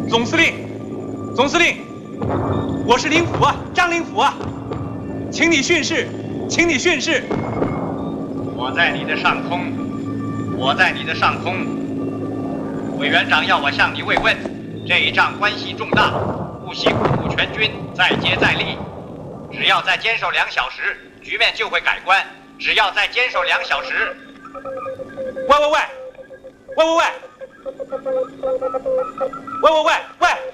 总司令，总司令，我是灵甫啊，张灵甫啊，请你训示，请你训示。 我在你的上空，我在你的上空。委员长要我向你慰问，这一仗关系重大，不惜鼓舞全军，再接再厉。只要再坚守2小时，局面就会改观。只要再坚守2小时。 喂喂喂，喂喂喂，喂喂喂喂。